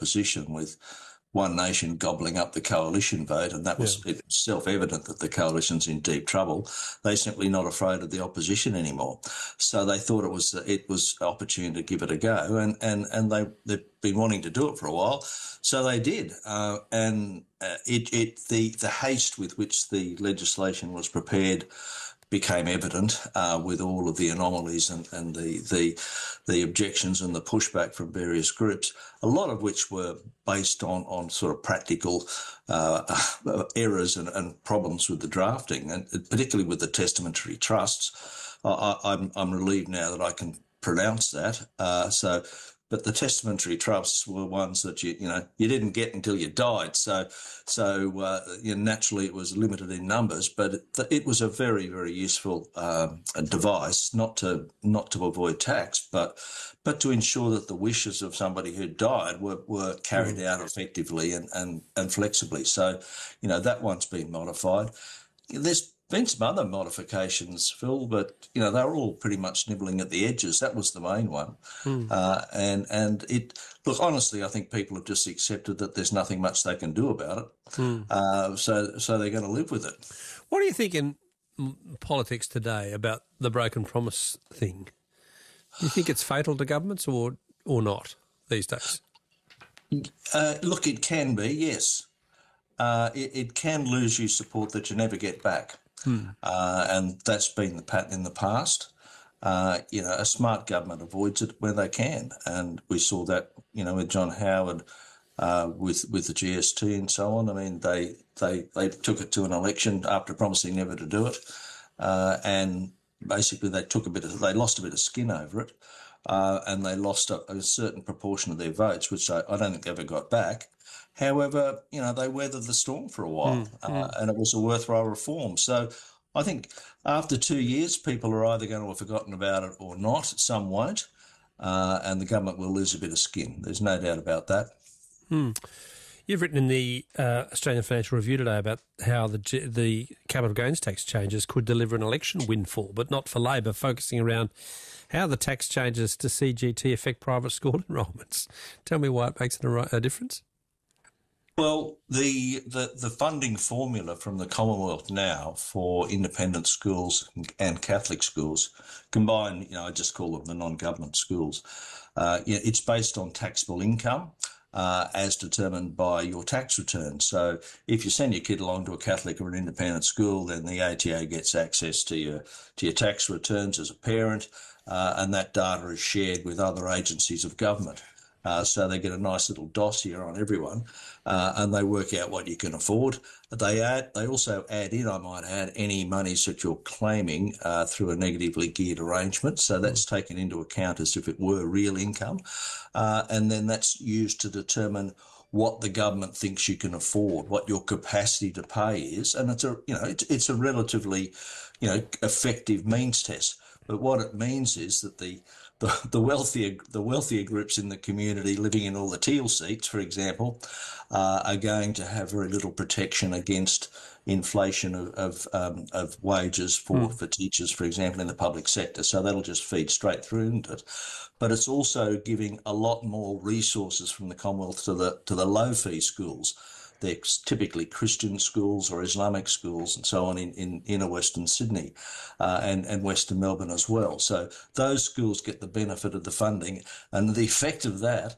opposition with One Nation gobbling up the coalition vote, and that was it was self-evident that the coalition's in deep trouble. They're simply not afraid of the opposition anymore. So they thought it was opportune to give it a go, and they've been wanting to do it for a while. So they did, the haste with which the legislation was prepared became evident with all of the anomalies and the objections and the pushback from various groups, a lot of which were based on sort of practical errors and problems with the drafting, and particularly with the testamentary trusts. I'm relieved now that I can pronounce that. But the testamentary trusts were ones that you didn't get until you died. So naturally it was limited in numbers, but it was a very, very useful device, not to avoid tax, but to ensure that the wishes of somebody who died were carried out effectively and flexibly. So, that one's been modified. There's been some other modifications, Phil, but they're all pretty much nibbling at the edges. That was the main one, honestly, I think people have just accepted that there's nothing much they can do about it. So they're going to live with it. What do you think in politics today about the broken promise thing? Do you think it's fatal to governments or not these days? Look, it can be, yes. It can lose you support that you never get back. And that's been the pattern in the past. A smart government avoids it where they can. And we saw that, with John Howard, with the GST and so on. I mean, they took it to an election after promising never to do it. And basically they lost a bit of skin over it. And they lost a certain proportion of their votes, which I don't think they ever got back. However, they weathered the storm for a while, and it was a worthwhile reform. So I think after 2 years, people are either going to have forgotten about it or not. Some won't, and the government will lose a bit of skin. There's no doubt about that. You've written in the Australian Financial Review today about how the capital gains tax changes could deliver an election windfall, but not for Labor, focusing around how the tax changes to CGT affect private school enrolments. Tell me why it makes a difference. Well, the funding formula from the Commonwealth now for independent schools and Catholic schools, combined, I just call them the non-government schools, it's based on taxable income as determined by your tax return. So if you send your kid along to a Catholic or an independent school, then the ATO gets access to your tax returns as a parent, and that data is shared with other agencies of government. So they get a nice little dossier on everyone, and they work out what you can afford. They also add in, I might add, any monies that you're claiming through a negatively geared arrangement. So that's taken into account as if it were real income, and then that's used to determine what the government thinks you can afford, what your capacity to pay is, and it's a relatively effective means test. But what it means is that the wealthier groups in the community living in all the teal seats, for example, are going to have very little protection against inflation of wages for teachers, for example, in the public sector. So that'll just feed straight through into it. But it's also giving a lot more resources from the Commonwealth to the low fee schools. They're typically Christian schools or Islamic schools and so on in inner Western Sydney and Western Melbourne as well. So those schools get the benefit of the funding, and the effect of that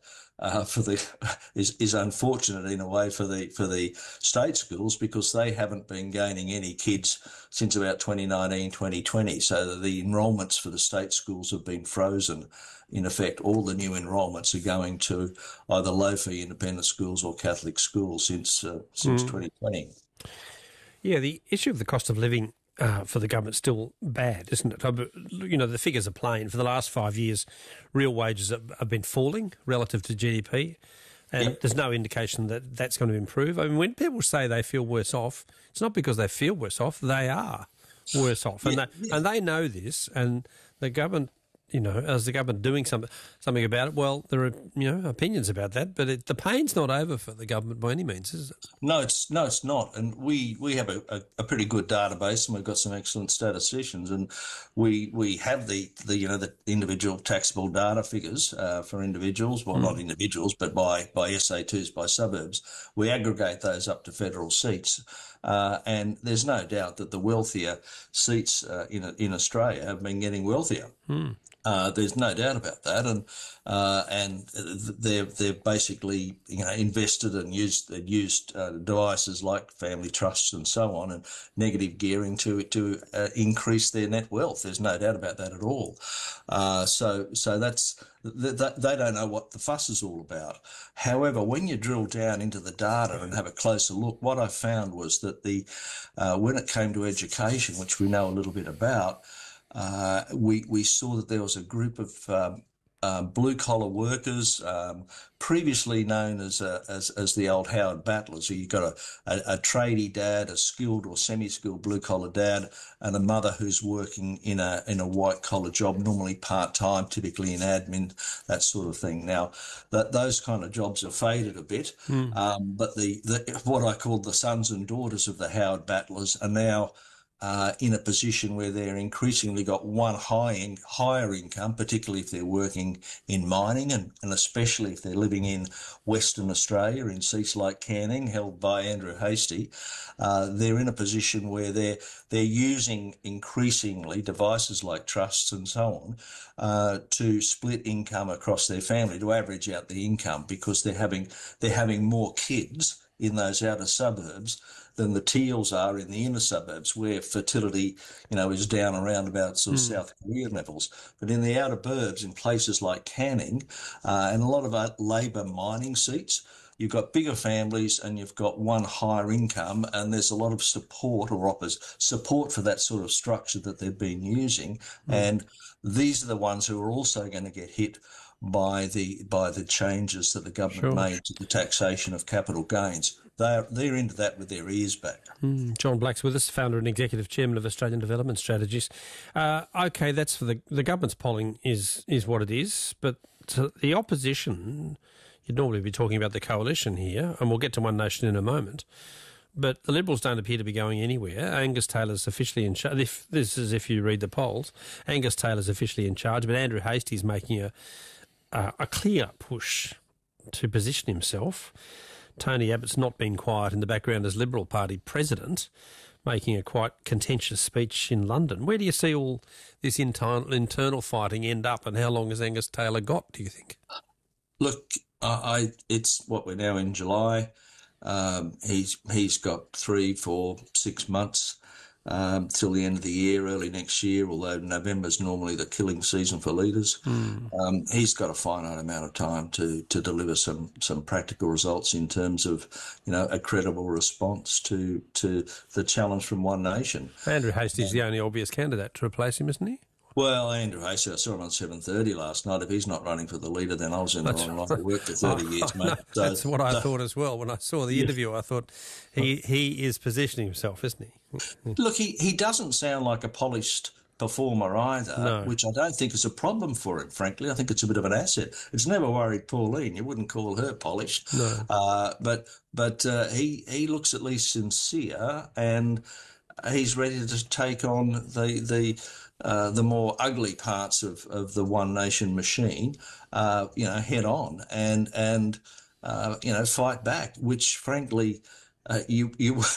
is unfortunate in a way for the state schools, because they haven't been gaining any kids since about 2019, 2020. So the enrolments for the state schools have been frozen. In effect, all the new enrolments are going to either low-fee independent schools or Catholic schools since 2020. Yeah, the issue of the cost of living for the government's still bad, isn't it? The figures are plain. For the last 5 years, real wages have been falling relative to GDP, and there's no indication that that's going to improve. I mean, when people say they feel worse off, it's not because they feel worse off. They are worse off, and they know this, and the government is the government doing something about it? Well, there are opinions about that, but the pain's not over for the government by any means, is it? No, it's not. And we have a pretty good database, and we've got some excellent statisticians, and we have the individual taxable data figures for individuals. Well, not individuals, but by SA2s, by suburbs. We aggregate those up to federal seats, and there's no doubt that the wealthier seats in Australia have been getting wealthier. There's no doubt about that, and they've basically invested and used devices like family trusts and so on, and negative gearing to increase their net wealth. There's no doubt about that at all. So that's they don't know what the fuss is all about. However, when you drill down into the data and have a closer look, what I found was that when it came to education, which we know a little bit about, we saw that there was a group of blue collar workers, previously known as the old Howard Battlers. So you've got a tradie dad, a skilled or semi-skilled blue collar dad, and a mother who's working in a white collar job, normally part time, typically in admin, that sort of thing. Now, those kind of jobs have faded a bit, but the what I call the sons and daughters of the Howard Battlers are now in a position where they're increasingly got one higher income, particularly if they're working in mining and especially if they're living in Western Australia in seats like Canning, held by Andrew Hastie. They're in a position where they're using increasingly devices like trusts and so on to split income across their family, to average out the income, because they're having more kids in those outer suburbs than the Teals are in the inner suburbs, where fertility, is down around about sort of South Korean levels. But in the outer burbs, in places like Canning, and a lot of Labor mining seats, you've got bigger families and you've got one higher income, and there's a lot of support for that sort of structure that they've been using. And these are the ones who are also going to get hit by the changes that the government made to the taxation of capital gains. They're into that with their ears back. John Black's with us, founder and executive chairman of Australian Development Strategies. Okay, that's for the government's polling is what it is, but the opposition, you'd normally be talking about the coalition here, and we'll get to One Nation in a moment. But the Liberals don't appear to be going anywhere. Angus Taylor's officially in charge. This is if you read the polls. Angus Taylor's officially in charge, but Andrew Hastie's making a clear push to position himself. Tony Abbott's not been quiet in the background as Liberal Party president, making a quite contentious speech in London. Where do you see all this internal fighting end up, and how long has Angus Taylor got, do you think? Look, it's what we're now in July. He's got 3, 4, 6 months till the end of the year, early next year, although November's normally the killing season for leaders. He's got a finite amount of time to deliver some practical results in terms of, a credible response to the challenge from One Nation. Andrew Hastie's the only obvious candidate to replace him, isn't he? Well, Andrew Hastie, I saw him on 7:30 last night. If he's not running for the leader, then I was in the wrong line of work for 30 years, mate. No, that's what I thought as well. When I saw the interview, I thought he is positioning himself, isn't he? Look, he doesn't sound like a polished performer either, which I don't think is a problem for it, frankly. I think it's a bit of an asset. It's never worried Pauline. You wouldn't call her polished. No. But he looks at least sincere, and he's ready to take on the more ugly parts of the One Nation machine, head on and fight back, which frankly, you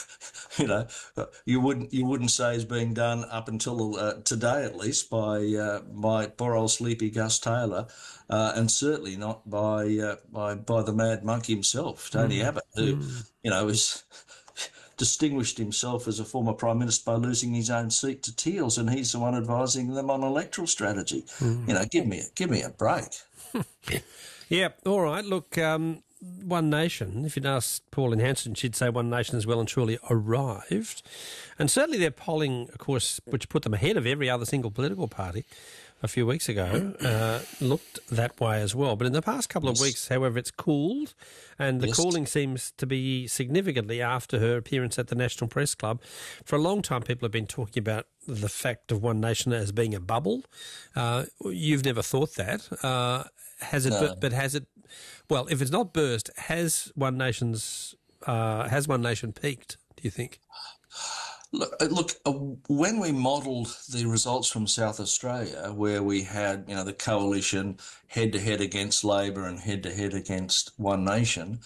wouldn't say is being done up until today, at least, by poor old sleepy Gus Taylor, and certainly not by the mad monk himself, Tony Abbott, who is distinguished himself as a former Prime Minister by losing his own seat to Teals, and he's the one advising them on electoral strategy. Give me a break. Yeah, all right. Look, One Nation, if you'd asked Pauline Hanson, she'd say One Nation has well and truly arrived. And certainly their polling, of course, which put them ahead of every other single political party a few weeks ago, looked that way as well. But in the past couple of weeks, however, it's cooled, and the cooling seems to be significantly after her appearance at the National Press Club. For a long time, people have been talking about the fact of One Nation as being a bubble. You've never thought that. Has it? No. But has it? Well, if it's not burst, has One Nation peaked? Do you think? Look, when we modelled the results from South Australia, where we had, the coalition head to head against Labor and head to head against One Nation,